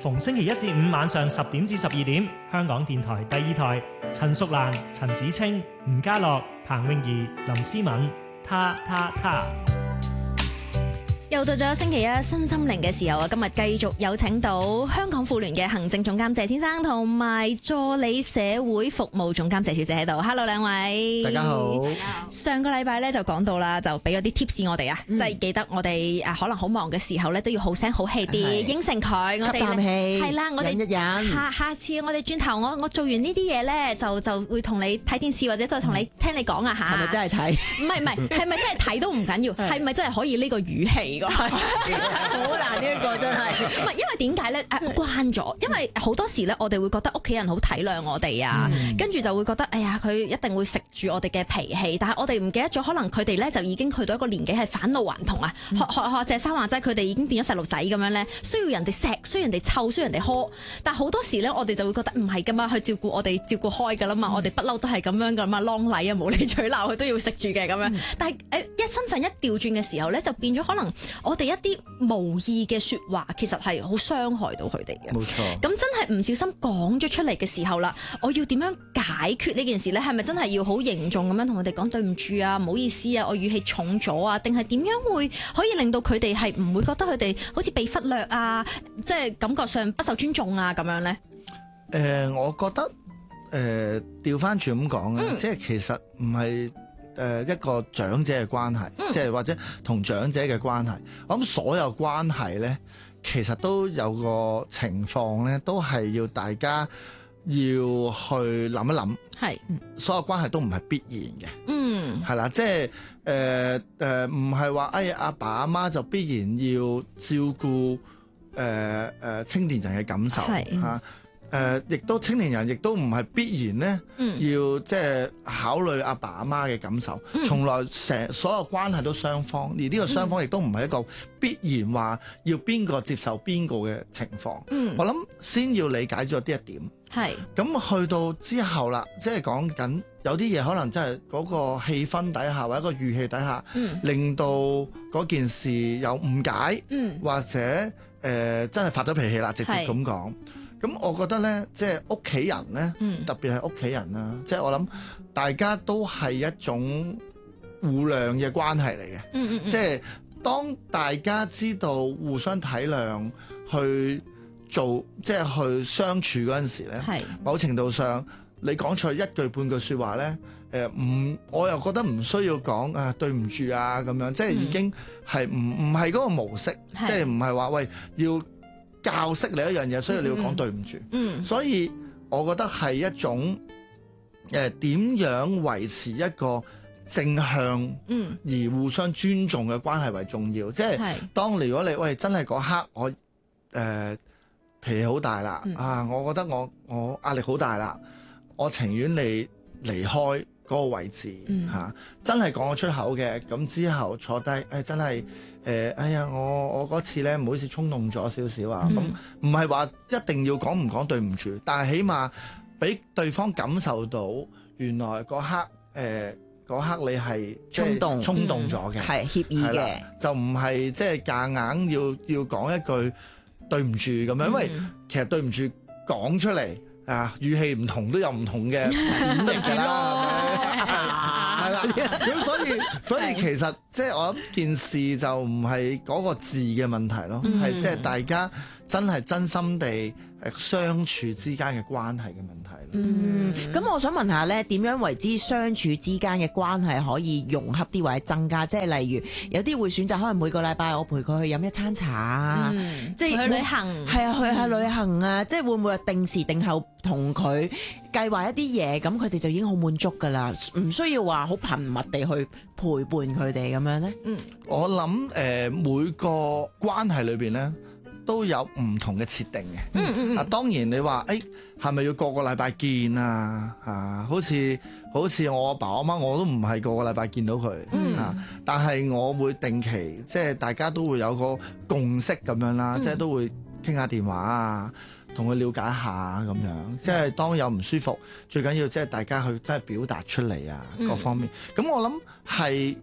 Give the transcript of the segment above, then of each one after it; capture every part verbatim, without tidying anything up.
逢星期一至五晚上十點至十二點，香港電台第二台，陳淑蘭、陳子清、吳家樂、彭詠儀、林思敏，他他他。 又到咗星期一新心靈嘅時候啊！今日繼續有請到香港婦聯嘅行政總監謝先生同埋助理社會服務總監謝小姐喺度。Hello， 兩位， 大家好。 上個禮拜咧就講到啦，就俾咗啲 tips 我哋啊，即係記得我哋誒可能好忙嘅時候咧都要好聲好氣啲，應承佢，我哋吸啖氣， 係啦，我哋忍一忍。 下下次我哋轉頭，我我做完呢啲嘢咧，就就會同你睇電視或者再同你聽你講啊嚇。 係咪真係睇？ 唔係唔係，係咪真係睇都唔緊要，係咪真係可以呢個語氣㗎？ 好難呢一個真係， 唔係因為點解咧？誒慣咗，因為好多時咧，我哋會覺得屋企人好體諒我哋啊，跟住就會覺得，哎呀，佢一定會食住我哋嘅脾氣，但係我哋唔記得咗，可能佢哋咧就已經去到一個年紀係返老還童啊，學學學謝生話齋，佢哋已經變咗細路仔咁樣咧，需要人哋錫，需要人哋湊，需要人哋呵。但係好多時咧，我哋就會覺得唔係噶嘛，去照顧我哋照顧開噶啦嘛，我哋不嬲都係咁樣噶嘛，啷禮啊，無理取鬧，佢都要食住嘅咁樣。但係誒一身份一調轉嘅時候咧，就變咗可能我哋一啲無意嘅説話其實係好傷害到佢哋嘅。 冇錯。 咁真係唔小心講咗出嚟嘅時候啦，我要點樣解決呢件事呢？係咪真係要好凝重咁樣同佢哋講對唔住啊，唔好意思啊，我語氣重咗啊？定係點樣會可以令到佢哋係唔會覺得佢哋好似被忽略啊，即係感覺上不受尊重啊咁樣呢？ 誒、呃，我覺得誒調翻轉咁講咧， 嗯、 即係其實唔係誒一個長者嘅關係， 嗯、 即係或者同長者嘅關係。我諗所有關係咧，其實都有個情況咧，都係要大家要去諗一諗。 係， 所有關係都唔係必然嘅。 嗯， 係啦，即係誒誒，唔係話哎阿爸阿媽就必然要照顧誒誒青年人嘅感受嚇。誒，亦、呃、都青年人亦都唔係必然咧，嗯、要即係考慮阿爸阿媽嘅感受。嗯、從來成所有關係都雙方，而呢個雙方亦都唔係一個必然話要邊個接受邊個嘅情況。嗯、我諗先要理解咗呢一點。係咁是去到之後啦，即係講緊有啲嘢可能真係嗰個氣氛底下或者個語氣底下，嗯、令到嗰件事有誤解，嗯、或者誒、呃、真係發咗脾氣啦，直接咁講。咁我覺得咧，即係屋企人咧，嗯、特別係屋企人啦，即係我諗大家都係一種互諒嘅關係嚟嘅。嗯嗯嗯，即係當大家知道互相體諒去做，即係去相處嗰陣時咧，是某程度上你講出一句半句説話咧，誒、呃、唔，我又覺得唔需要講啊對唔住啊咁樣，即係已經係唔唔係嗰個模式，是即係唔係話喂要教識你一樣嘢，所以你要講對唔住。嗯，所以我覺得係一種誒點、呃、樣維持一個正向，嗯，而互相尊重嘅關係為重要。即係是當如果你喂真係嗰刻我誒、呃、脾氣好大啦，嗯、啊，我覺得我我壓力好大啦，我情願你離開嗰個位置嚇、嗯啊，真係講咗出口嘅，咁之後坐低誒、哎、真係。誒、呃，哎呀，我我嗰次咧唔好意思衝動咗少少啊，咁唔係話一定要講唔講對唔住，但係起碼俾對方感受到原來嗰刻誒嗰刻你係衝動衝動咗嘅， 係協議嘅， 就唔係即係夾硬要要講一句對唔住咁樣，嗯、因為其實對唔住講出嚟啊語氣唔同都有唔同嘅演繹㗎啦。係啦，咁所以所以其實即係我諗件事就唔係嗰個字嘅問題咯，係即係大家真係真心地誒相處之間嘅關係嘅問題。 嗯，咁、嗯、我想問下咧，點樣為之相處之間嘅關係可以融洽啲或者增加？即係例如有啲會選擇可能每個禮拜我陪佢去飲一餐茶啊，嗯、即係去旅行，係啊， 去下旅行啊，嗯、即係會唔會定時定候同佢計劃一啲嘢？咁佢哋就已經好滿足㗎啦，唔需要話好頻密地去陪伴佢哋咁樣咧。嗯， 我諗誒、呃、每個關係裏邊咧，都有唔同嘅設定嘅，嗯嗯嗯啊當然你話誒係咪要個個禮拜見啊？啊，好似好似我阿爸阿媽我都唔係個個禮拜見到佢，嗯、啊，但係我會定期，即係大家都會有個共識咁樣啦，嗯、即係都會傾下電話啊，同佢了解下咁樣，嗯、即係當有唔舒服，最緊要即係大家去真係表達出嚟啊，嗯、各方面。咁我諗係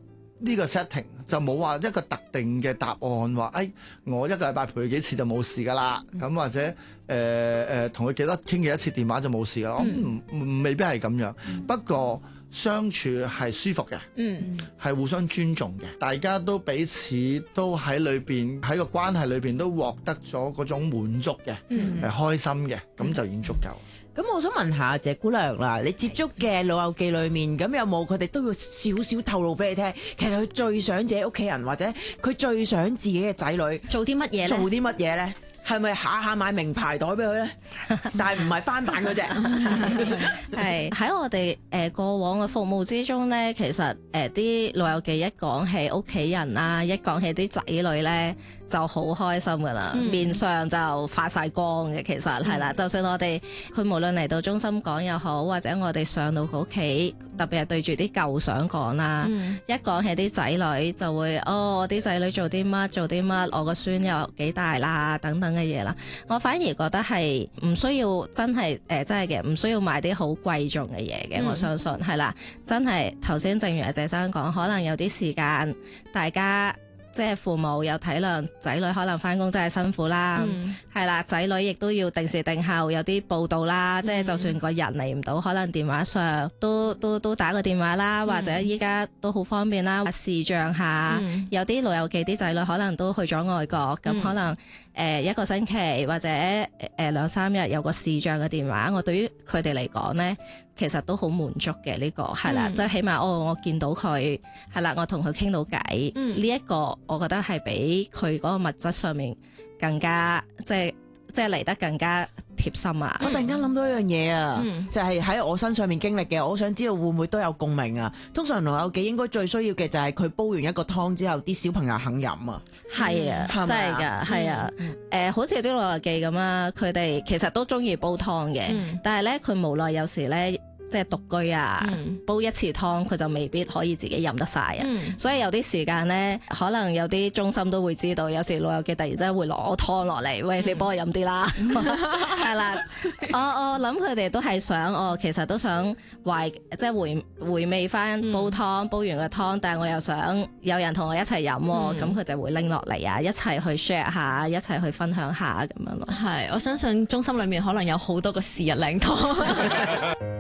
呢個 setting，就冇話一個特定嘅答案話，誒、哎、我一個禮拜陪佢幾次就冇事㗎啦，咁、嗯、或者誒誒同佢幾多傾幾多次電話就冇事㗎，嗯、我唔唔未必係咁樣，嗯、不過相處係舒服嘅，嗯，係互相尊重嘅，大家都彼此都喺裏邊喺個關係裏邊都獲得咗嗰種滿足嘅，係、嗯、開心嘅，咁就已經足夠。 咁我想問下謝姑娘啦，你接觸嘅老友記裏面，咁有冇佢哋都要少少透露俾你聽？其實佢最想自己屋企人，或者佢最想自己嘅仔女做啲乜嘢？ 做啲乜嘢咧？係咪下下買名牌袋俾佢咧？但係唔係翻版嗰隻。 係喺我哋誒過往嘅服務之中咧，其實誒啲、呃、老友記一講起屋企人啊，一講起啲仔女咧，就好開心噶啦，嗯、面上就發晒光嘅。其實係啦，嗯、就算我哋佢無論嚟到中心講又好，或者我哋上到佢屋企，特別係對住啲舊相講啦，嗯、一講起啲仔女就會哦，我啲仔女做啲乜做啲乜，我個孫又幾大啦等等嘅嘢啦。我反而覺得係唔需要真係誒、呃、真係嘅，唔需要買啲好貴重嘅嘢嘅。嗯、我相信係啦，真係頭先正如阿謝生講，可能有啲時間大家。即係父母有體諒仔女可能返工真係辛苦啦，係啦、嗯，仔女亦都要定時定候有啲報道啦，嗯、即係就算個人嚟唔到，可能電話上都都都打個電話啦，嗯、或者依家都好方便啦，視像下，嗯、有啲老友記啲仔女可能都去咗外國，咁、嗯、可能誒、呃、一個星期或者誒兩三日有個視像嘅電話，我對於佢哋嚟講咧，其實都好滿足嘅呢、這個係啦，即係、嗯、起碼哦，我見到佢係啦，我同佢傾到偈，呢一、嗯、個我覺得係比佢嗰個物質上面更加即係即係嚟得更加貼心啊！ 我突然間諗到一樣嘢啊， 嗯、 就係喺我身上面經歷嘅，我想知道會唔會都有共鳴啊？通常老友記應該最需要嘅就係佢煲完一個湯之後，啲小朋友肯飲啊！ 係啊， 嗯、 真係㗎，係啊，誒、嗯呃，好似啲老友記咁啊，佢哋其實都中意煲湯嘅，嗯、但係咧佢無奈有時咧。即係獨居啊，嗯、煲一次湯佢就未必可以自己飲得晒啊，嗯、所以有啲時間咧，可能有啲中心都會知道，有時老友記突然之間會攞湯落嚟，喂，你幫我飲啲啦，係啦，我我諗佢哋都係想，我其實都想懷即係回回味翻煲湯，嗯、煲完個湯，但係我又想有人同我一齊飲，咁佢、嗯、就會拎落嚟啊，一齊去 share 下，一齊去分享下咁樣咯。 係，我相信中心裏面可能有好多個時日靚湯。